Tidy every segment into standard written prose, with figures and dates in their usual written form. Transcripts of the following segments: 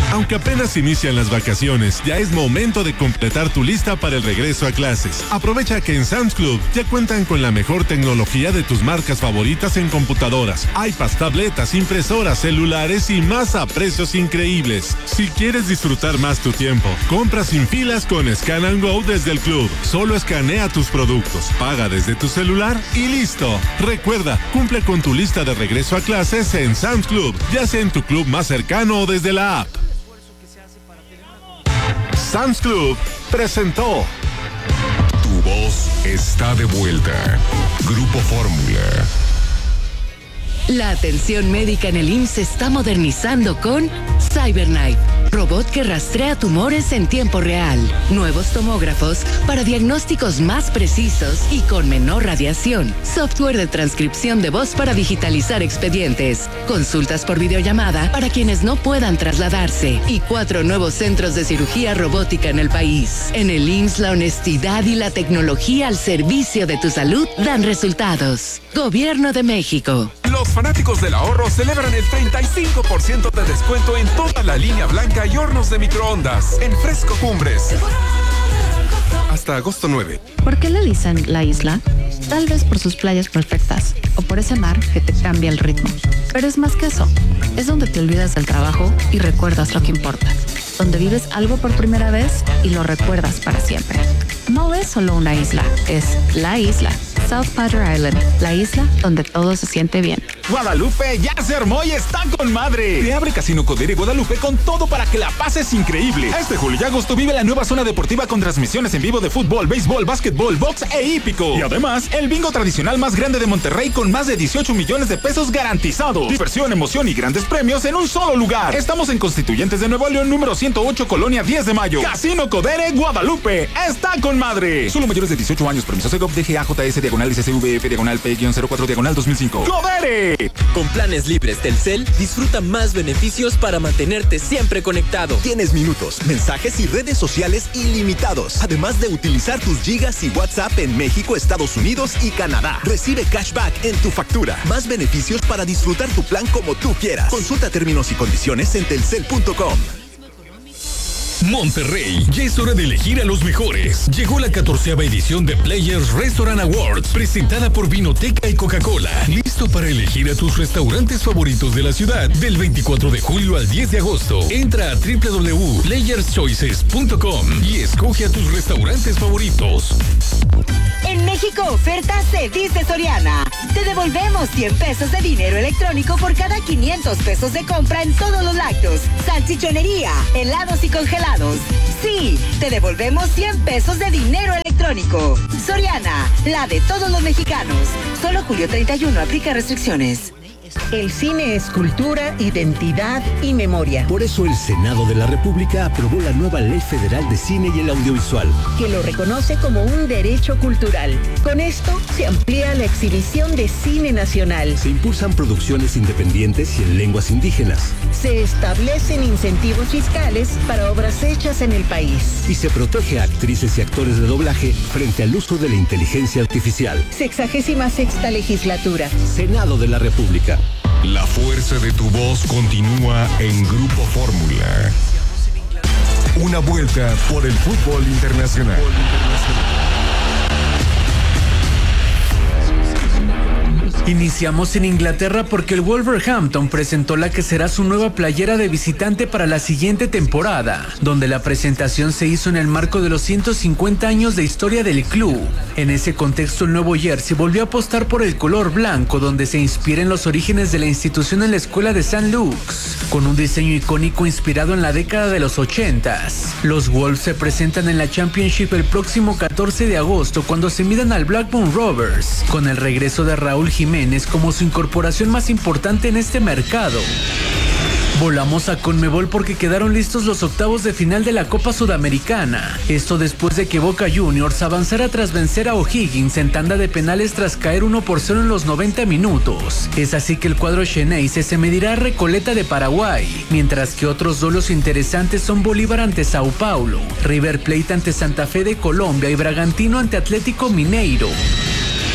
Aunque apenas inician las vacaciones, ya es momento de completar tu lista para el regreso a clases. Aprovecha que en Sam's Club ya cuentan con la mejor tecnología de tus marcas favoritas en computadoras, iPads, tabletas, impresoras, celulares y más a precios increíbles. Si quieres disfrutar más tu tiempo, compra sin filas con Scan and Go desde el club. Solo escanea tus productos, paga desde tu celular y listo. Recuerda, cumple con tu lista de regreso a clases en Sam's Club, ya sea en tu club más cercano o desde la app. Sam's Club presentó. Tu voz está de vuelta. Grupo Fórmula. La atención médica en el IMSS se está modernizando con CyberKnife, robot que rastrea tumores en tiempo real. Nuevos tomógrafos para diagnósticos más precisos y con menor radiación. Software de transcripción de voz para digitalizar expedientes. Consultas por videollamada para quienes no puedan trasladarse. Y 4 nuevos centros de cirugía robótica en el país. En el IMSS, la honestidad y la tecnología al servicio de tu salud dan resultados. Gobierno de México. Los fanáticos del ahorro celebran el 35% de descuento en toda la línea blanca y hornos de microondas en Fresco Cumbres. Hasta agosto 9. ¿Por qué le dicen la isla? Tal vez por sus playas perfectas o por ese mar que te cambia el ritmo. Pero es más que eso. Es donde te olvidas del trabajo y recuerdas lo que importa. Donde vives algo por primera vez y lo recuerdas para siempre. No es solo una isla, es la isla. South Padre Island, la isla donde todo se siente bien. Guadalupe ya se armó y está con madre. Te abre Casino Codere Guadalupe con todo para que la pases increíble. Este julio y agosto vive la nueva zona deportiva con transmisiones en vivo de fútbol, béisbol, básquetbol, box e hípico. Y además, el bingo tradicional más grande de Monterrey con más de 18 millones de pesos garantizados. Diversión, emoción y grandes premios en un solo lugar. Estamos en Constituyentes de Nuevo León, número 108, Colonia 10 de Mayo. Casino Codere Guadalupe está con madre. Solo mayores de 18 años. Permiso Segov DGAJS diagonal ICCVF diagonal P-04 diagonal 2005. ¡Codere! Con planes libres Telcel, disfruta más beneficios para mantenerte siempre conectado. Tienes minutos, mensajes y redes sociales ilimitados, además de utilizar tus gigas y WhatsApp en México, Estados Unidos y Canadá. Recibe cashback en tu factura. Más beneficios para disfrutar tu plan como tú quieras. Consulta términos y condiciones en telcel.com. Monterrey, ya es hora de elegir a los mejores. Llegó la 14ª edición de Players Restaurant Awards, presentada por Vinoteca y Coca-Cola. Listo para elegir a tus restaurantes favoritos de la ciudad. Del 24 de julio al 10 de agosto, entra a www.playerschoices.com y escoge a tus restaurantes favoritos. En México, ofertas se dice Soriana. Te devolvemos 100 pesos de dinero electrónico por cada 500 pesos de compra en todos los lácteos, salchichonería, helados y congelados. Sí, te devolvemos 100 pesos de dinero electrónico. Soriana, la de todos los mexicanos. Solo julio 31, aplica restricciones. El cine es cultura, identidad y memoria. Por eso el Senado de la República aprobó la nueva Ley Federal de Cine y el Audiovisual, que lo reconoce como un derecho cultural. Con esto se amplía la exhibición de cine nacional. Se impulsan producciones independientes y en lenguas indígenas. Se establecen incentivos fiscales para obras hechas en el país. Y se protege a actrices y actores de doblaje frente al uso de la inteligencia artificial. 66ª legislatura. Senado de la República. La fuerza de tu voz continúa en Grupo Fórmula. Una vuelta por el fútbol internacional. Iniciamos en Inglaterra porque el Wolverhampton presentó la que será su nueva playera de visitante para la siguiente temporada, donde la presentación se hizo en el marco de los 150 años de historia del club. En ese contexto, el nuevo jersey volvió a apostar por el color blanco, donde se inspira en los orígenes de la institución en la escuela de St. Luke's, con un diseño icónico inspirado en la década de los 80s. Los Wolves se presentan en la Championship el próximo 14 de agosto cuando se midan al Blackburn Rovers, con el regreso de Raúl Jiménez como su incorporación más importante en este mercado. Volamos a Conmebol porque quedaron listos los octavos de final de la Copa Sudamericana. Esto después de que Boca Juniors avanzara tras vencer a O'Higgins en tanda de penales tras caer 1-0 en los 90 minutos. Es así que el cuadro xeneize se medirá a Recoleta de Paraguay, mientras que otros duelos interesantes son Bolívar ante Sao Paulo, River Plate ante Santa Fe de Colombia y Bragantino ante Atlético Mineiro.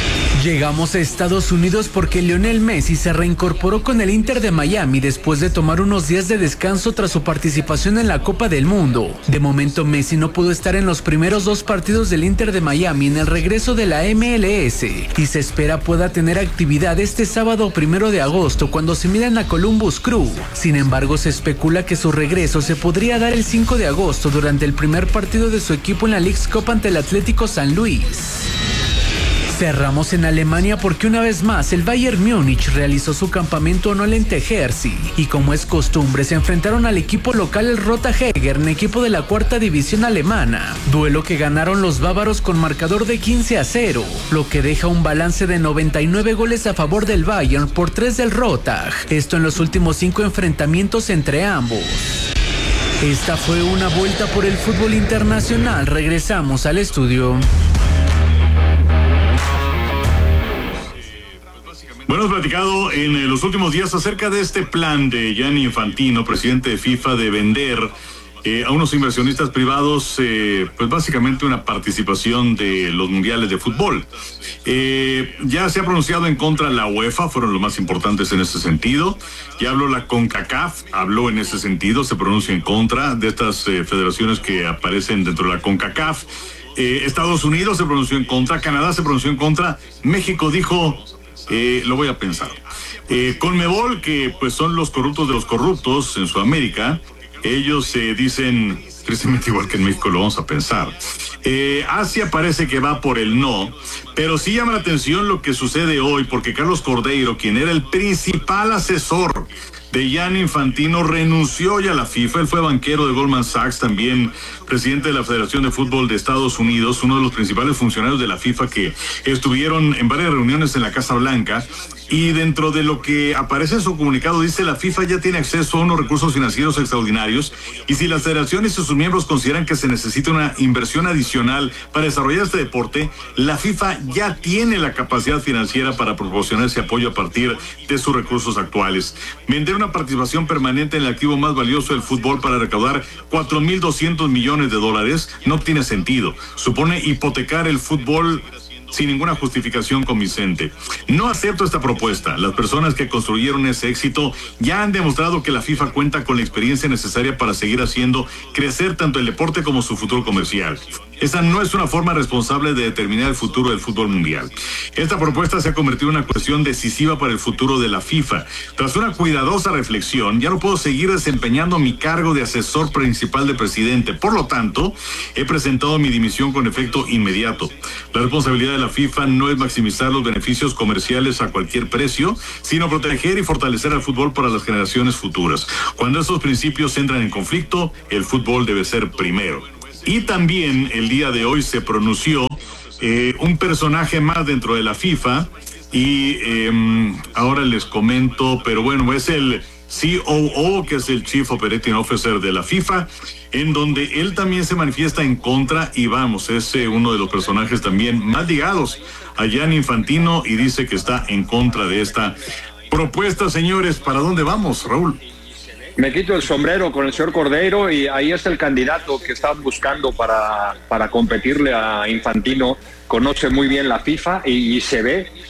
Llegamos a Estados Unidos porque Lionel Messi se reincorporó con el Inter de Miami después de tomar unos días de descanso tras su participación en la Copa del Mundo. De momento, Messi no pudo estar en los primeros 2 partidos del Inter de Miami en el regreso de la MLS y se espera pueda tener actividad este sábado 1 de agosto cuando se midan a Columbus Crew. Sin embargo, se especula que su regreso se podría dar el 5 de agosto durante el primer partido de su equipo en la Leagues Cup ante el Atlético San Luis. Cerramos en Alemania porque una vez más el Bayern Múnich realizó su campamento anual en Tegernsee y como es costumbre se enfrentaron al equipo local el Rota Hegern, equipo de la 4ª división alemana, duelo que ganaron los bávaros con marcador de 15-0, lo que deja un balance de 99 goles a favor del Bayern por 3 del Rota, esto en los últimos 5 enfrentamientos entre ambos. Esta fue una vuelta por el fútbol internacional, regresamos al estudio. Bueno, hemos platicado en los últimos días acerca de este plan de Gianni Infantino, presidente de FIFA, de vender a unos inversionistas privados, pues básicamente una participación de los mundiales de fútbol. Ya se ha pronunciado en contra la UEFA, fueron los más importantes en ese sentido. Ya habló la CONCACAF, habló en ese sentido, se pronuncia en contra de estas federaciones que aparecen dentro de la CONCACAF. Estados Unidos se pronunció en contra, Canadá se pronunció en contra, México dijo... lo voy a pensar. Conmebol, que pues son los corruptos de los corruptos en Sudamérica, ellos dicen, tristemente igual que en México, lo vamos a pensar. Asia parece que va por el no, pero sí llama la atención lo que sucede hoy, porque Carlos Cordeiro, quien era el principal asesor de Gianni Infantino, renunció ya a la FIFA. Él fue banquero de Goldman Sachs, también presidente de la Federación de Fútbol de Estados Unidos, uno de los principales funcionarios de la FIFA que estuvieron en varias reuniones en la Casa Blanca. Y dentro de lo que aparece en su comunicado, dice: la FIFA ya tiene acceso a unos recursos financieros extraordinarios y si las federaciones y sus miembros consideran que se necesita una inversión adicional para desarrollar este deporte, la FIFA ya tiene la capacidad financiera para proporcionar ese apoyo a partir de sus recursos actuales. Vender una participación permanente en el activo más valioso del fútbol para recaudar $4,200 millones no tiene sentido. Supone hipotecar el fútbol sin ninguna justificación convincente. No acepto esta propuesta. Las personas que construyeron ese éxito ya han demostrado que la FIFA cuenta con la experiencia necesaria para seguir haciendo crecer tanto el deporte como su futuro comercial. Esa no es una forma responsable de determinar el futuro del fútbol mundial. Esta propuesta se ha convertido en una cuestión decisiva para el futuro de la FIFA. Tras una cuidadosa reflexión, ya no puedo seguir desempeñando mi cargo de asesor principal del presidente. Por lo tanto, he presentado mi dimisión con efecto inmediato. La responsabilidad de la FIFA no es maximizar los beneficios comerciales a cualquier precio, sino proteger y fortalecer al fútbol para las generaciones futuras. Cuando estos principios entran en conflicto, el fútbol debe ser primero. Y también el día de hoy se pronunció un personaje más dentro de la FIFA y ahora les comento, pero bueno, es el COO, que es el Chief Operating Officer de la FIFA, en donde él también se manifiesta en contra y vamos, es uno de los personajes también más ligados a Gianni Infantino y dice que está en contra de esta propuesta. Señores, ¿para dónde vamos, Raúl? Me quito el sombrero con el señor Cordeiro y ahí está el candidato que están buscando para competirle a Infantino. Conoce muy bien la FIFA y se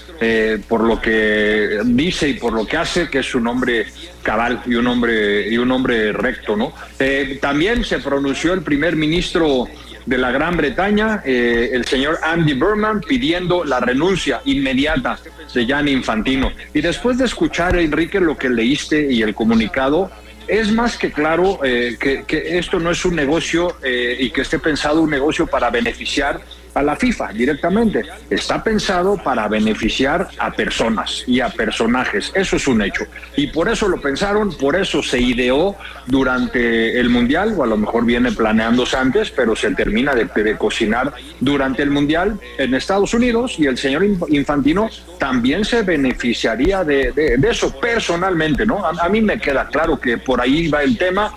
ve por lo que dice y por lo que hace que es un hombre cabal y un hombre recto, ¿no? También se pronunció el primer ministro de la Gran Bretaña, el señor Andy Burnham, pidiendo la renuncia inmediata de Gianni Infantino. Y después de escuchar, Enrique, lo que leíste y el comunicado, es más que claro que esto no es un negocio y que esté pensado un negocio para beneficiar a la FIFA directamente. Está pensado para beneficiar a personas y a personajes. Eso es un hecho. Y por eso lo pensaron, por eso se ideó durante el Mundial, o a lo mejor viene planeándose antes, pero se termina de cocinar durante el Mundial en Estados Unidos, y el señor Infantino también se beneficiaría de eso personalmente, ¿no? A mí me queda claro que por ahí va el tema.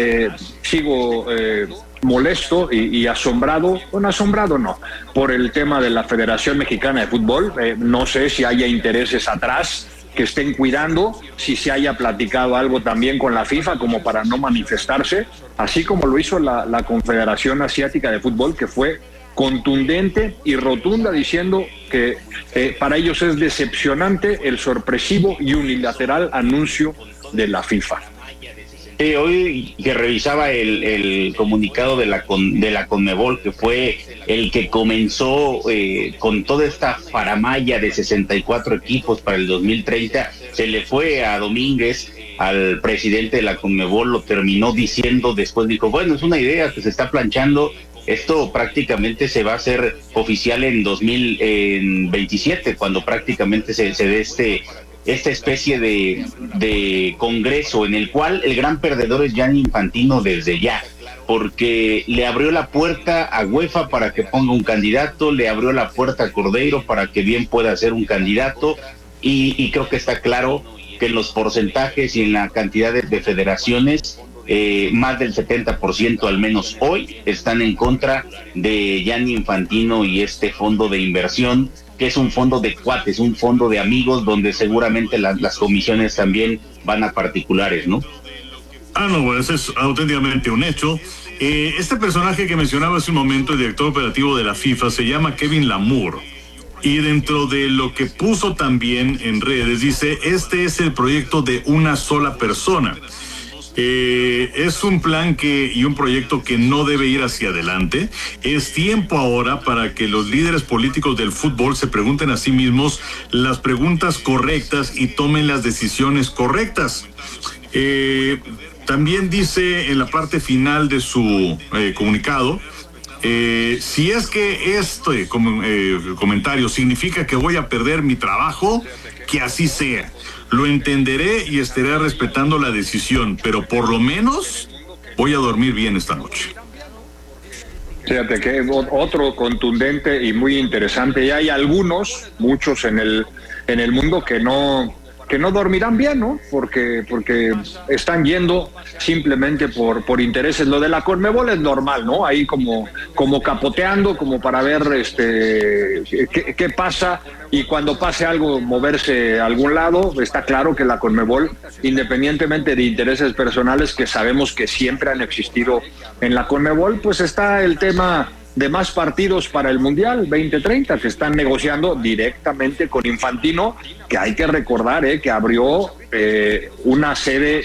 Sigo molesto y asombrado, bueno, asombrado no, por el tema de la Federación Mexicana de Fútbol. No sé si haya intereses atrás que estén cuidando, si se haya platicado algo también con la FIFA como para no manifestarse, así como lo hizo la Confederación Asiática de Fútbol, que fue contundente y rotunda, diciendo que para ellos es decepcionante el sorpresivo y unilateral anuncio de la FIFA. Hoy que revisaba el comunicado de la CONMEBOL, que fue el que comenzó con toda esta faramalla de 64 equipos para el 2030, se le fue a Domínguez, al presidente de la CONMEBOL, lo terminó diciendo, después dijo, bueno, es una idea que se está planchando, esto prácticamente se va a hacer oficial en 2027, cuando prácticamente se dé esta especie de congreso en el cual el gran perdedor es Gianni Infantino desde ya, porque le abrió la puerta a UEFA para que ponga un candidato, le abrió la puerta a Cordeiro para que bien pueda ser un candidato, y creo que está claro que en los porcentajes y en la cantidad de federaciones, más del 70% al menos hoy están en contra de Gianni Infantino y este fondo de inversión, que es un fondo de cuates, un fondo de amigos, donde seguramente las comisiones también van a particulares, ¿no? No, bueno, eso es auténticamente un hecho. Este personaje que mencionaba hace un momento, el director operativo de la FIFA, se llama Kevin Lamour. Y dentro de lo que puso también en redes, dice, este es el proyecto de una sola persona. Es un plan y un proyecto que no debe ir hacia adelante. Es tiempo ahora para que los líderes políticos del fútbol se pregunten a sí mismos las preguntas correctas y tomen las decisiones correctas. También dice en la parte final de su comunicado, si es que este comentario significa que voy a perder mi trabajo, que así sea. Lo entenderé y estaré respetando la decisión, pero por lo menos voy a dormir bien esta noche. Fíjate que otro contundente y muy interesante, y hay muchos en el mundo que no dormirán bien, ¿no? Porque están yendo simplemente por intereses. Lo de la CONMEBOL es normal, ¿no? Ahí como capoteando, como para ver qué pasa, y cuando pase algo, moverse a algún lado. Está claro que la CONMEBOL, independientemente de intereses personales que sabemos que siempre han existido en la CONMEBOL, pues está el tema de más partidos para el Mundial 2030, que están negociando directamente con Infantino, que hay que recordar que abrió una sede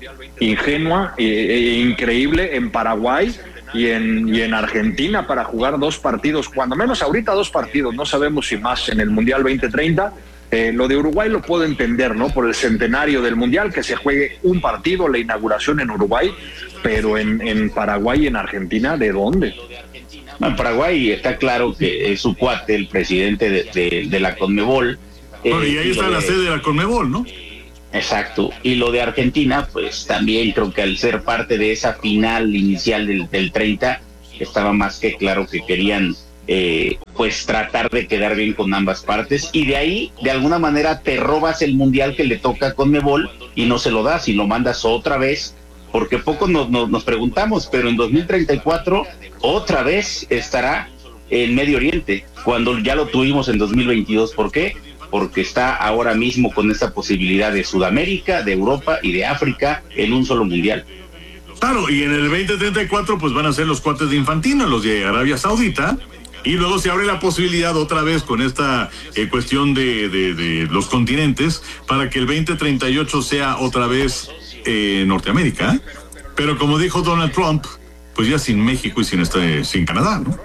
ingenua e increíble en Paraguay y en Argentina para jugar 2 partidos, cuando menos ahorita 2 partidos, no sabemos si más en el Mundial 2030. Lo de Uruguay lo puedo entender, ¿no? Por el centenario del Mundial, que se juegue un partido, la inauguración en Uruguay, pero en Paraguay y en Argentina, ¿de dónde? En Paraguay está claro que es su cuate, el presidente de la CONMEBOL. Y ahí está la sede de la CONMEBOL, ¿no? Exacto. Y lo de Argentina, pues también creo que al ser parte de esa final inicial del 30, estaba más que claro que querían pues tratar de quedar bien con ambas partes, y de ahí, de alguna manera, te robas el Mundial que le toca a CONMEBOL y no se lo das y lo mandas otra vez, porque poco nos preguntamos, pero en 2034 otra vez estará en Medio Oriente, cuando ya lo tuvimos en 2022. ¿Por qué? Porque está ahora mismo con esta posibilidad de Sudamérica, de Europa y de África en un solo Mundial. Claro, y en el 2034 pues van a ser los cuates de Infantino, los de Arabia Saudita, y luego se abre la posibilidad otra vez con esta cuestión de los continentes para que el 2038 sea otra vez Norteamérica, pero como dijo Donald Trump, pues ya sin México y sin Canadá, ¿no?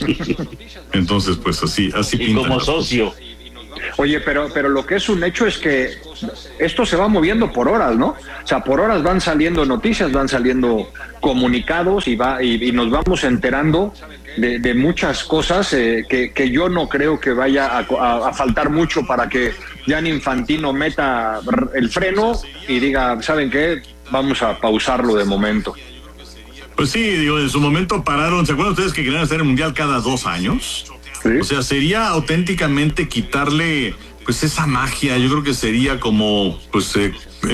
Entonces pues así y como socio. Oye, pero lo que es un hecho es que esto se va moviendo por horas, ¿no? O sea, por horas van saliendo noticias, van saliendo comunicados y nos vamos enterando de muchas cosas que yo no creo que vaya a faltar mucho para que Gianni Infantino meta el freno y diga, ¿saben qué? Vamos a pausarlo de momento. Pues sí, digo, en su momento pararon. ¿Se acuerdan ustedes que querían hacer el Mundial cada 2 años? ¿Sí? O sea, sería auténticamente quitarle pues esa magia. Yo creo que sería como, pues, se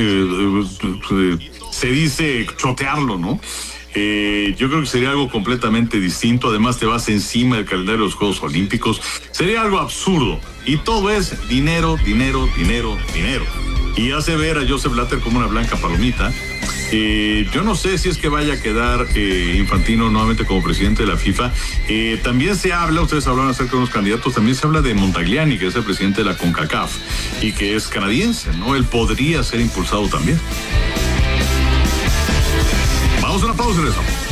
dice chotearlo, ¿no? Yo creo que sería algo completamente distinto. Además te vas encima del calendario de los Juegos Olímpicos. Sería algo absurdo. Y todo es dinero, dinero, dinero, dinero. y hace ver a Joseph Blatter como una blanca palomita. Yo no sé si es que vaya a quedar Infantino nuevamente como presidente de la FIFA. También se habla, ustedes hablaron acerca de unos candidatos, también se habla de Montagliani, que es el presidente de la CONCACAF y que es canadiense, ¿no? Él podría ser impulsado también. Vamos a una pausa en eso.